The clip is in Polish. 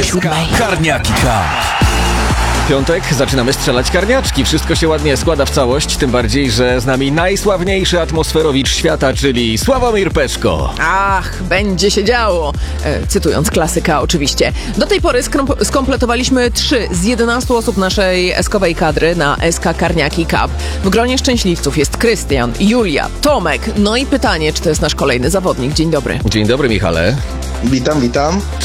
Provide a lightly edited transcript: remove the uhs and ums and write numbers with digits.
7. Karniaki Cup. Piątek, zaczynamy strzelać karniaczki. Wszystko się ładnie składa w całość, tym bardziej, że z nami najsławniejszy atmosferowicz świata, czyli Sławomir Peszko. Ach, będzie się działo. Cytując klasyka oczywiście. Do tej pory skompletowaliśmy 3 z 11 osób naszej eskowej kadry na SK Karniaki Cup. W gronie szczęśliwców jest Krystian, Julia, Tomek. No i pytanie, czy to jest nasz kolejny zawodnik. Dzień dobry. Dzień dobry, Michale. Witam.